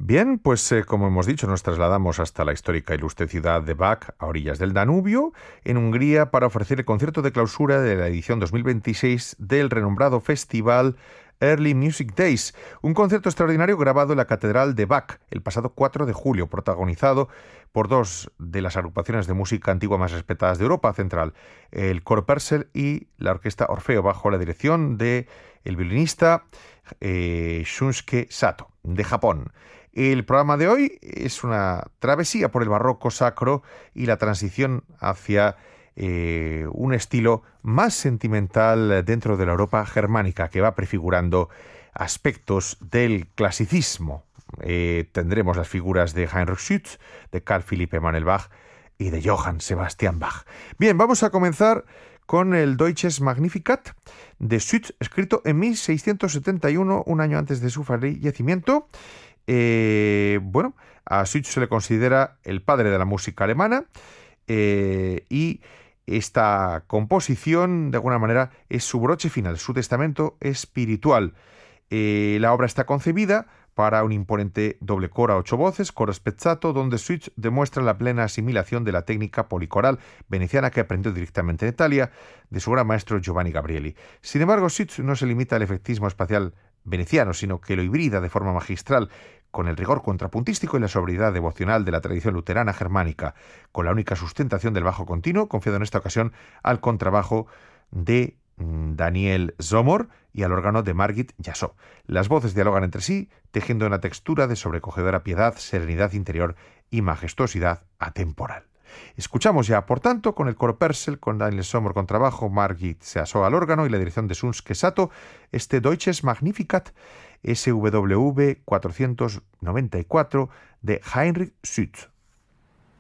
Bien, pues como hemos dicho, nos trasladamos hasta la histórica e ilustre ciudad de Bach, a orillas del Danubio, en Hungría, para ofrecer el concierto de clausura de la edición 2026 del renombrado festival Early Music Days, un concierto extraordinario grabado en la Catedral de Bach el pasado 4 de julio, protagonizado por dos de las agrupaciones de música antigua más respetadas de Europa Central, el Coro Purcell y la Orquesta Orfeo, bajo la dirección de el violinista Shunsuke Sato, de Japón. El programa de hoy es una travesía por el barroco sacro y la transición hacia un estilo más sentimental dentro de la Europa germánica, que va prefigurando aspectos del clasicismo. Tendremos las figuras de Heinrich Schütz, de Carl Philipp Emanuel Bach y de Johann Sebastian Bach. Bien, vamos a comenzar con el Deutsches Magnificat de Schütz, escrito en 1671, un año antes de su fallecimiento. A Schütz se le considera el padre de la música alemana, y esta composición, de alguna manera, es su broche final, su testamento espiritual. La obra está concebida para un imponente doble coro a 8 voces, coro spezzato, donde Schütz demuestra la plena asimilación de la técnica policoral veneciana que aprendió directamente en Italia de su gran maestro Giovanni Gabrieli. Sin embargo, Schütz no se limita al efectismo espacial veneciano, sino que lo hibrida de forma magistral con el rigor contrapuntístico y la sobriedad devocional de la tradición luterana germánica, con la única sustentación del bajo continuo, confiado en esta ocasión al contrabajo de Daniel Zomor y al órgano de Margit Jasso. Las voces dialogan entre sí, tejiendo una textura de sobrecogedora piedad, serenidad interior y majestuosidad atemporal. Escuchamos ya, por tanto, con el Coro Purcell, con Daniel Zomor contrabajo, Margit Jasso al órgano y la dirección de Shunsuke Sato, este Deutsches Magnificat SWV 494 de Heinrich Schütz.